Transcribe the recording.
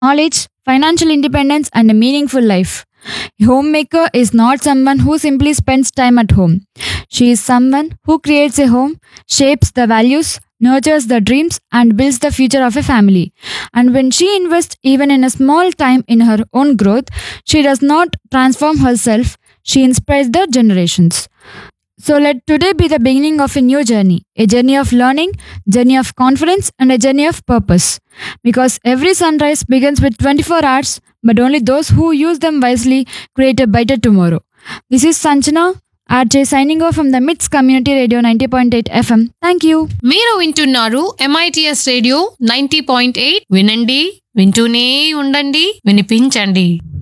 knowledge, financial independence, and a meaningful life. A homemaker is not someone who simply spends time at home. She is someone who creates a home, shapes the values, nurtures the dreams, and builds the future of a family. And when she invests even in a small time in her own growth, she does not transform herself, she inspires the generations. So let today be the beginning of a new journey, a journey of learning, journey of confidence, and a journey of purpose. Because every sunrise begins with 24 hours, but only those who use them wisely create a better tomorrow. This is Sanchana, RJ signing off from the MITS Community Radio 90.8 FM. Thank you. మీరు వింటున్నారు MITS radio 90.8. వినండి, వింటూనే ఉండండి, వినిపించండి.